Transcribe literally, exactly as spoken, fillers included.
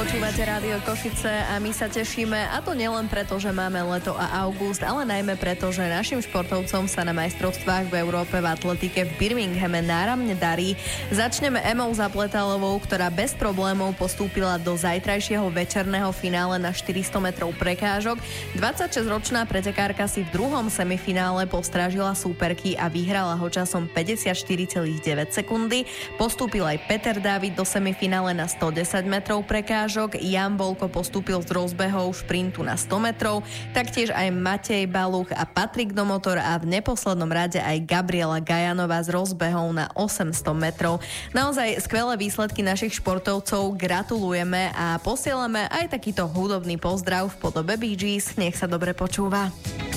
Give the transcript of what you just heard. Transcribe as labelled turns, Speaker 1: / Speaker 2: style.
Speaker 1: Počúvate Rádio Košice a my sa tešíme, a to nielen preto, že máme leto a august, ale najmä preto, že našim športovcom sa na majstrovstvách v Európe v atletike v Birminghame náramne darí. Začneme Emou Zapletalovou, ktorá bez problémov postúpila do zajtrajšieho večerného finále na štyristo metrov prekážok. dvadsaťšesťročná pretekárka si v druhom semifinále postrážila súperky a vyhrala ho časom päťdesiatštyri celá deväť sekundy. Postúpil aj Peter Dávid do semifinále na stodesať metrov prekážok, Jan Bolko postúpil z rozbehov šprintu na sto metrov, taktiež aj Matej Baluch a Patrik Domotor a v neposlednom rade aj Gabriela Gajanová z rozbehov na osemsto metrov. Naozaj skvelé výsledky našich športovcov, gratulujeme a posielame aj takýto hudobný pozdrav v podobe Bee Gees. Nech sa dobre počúva.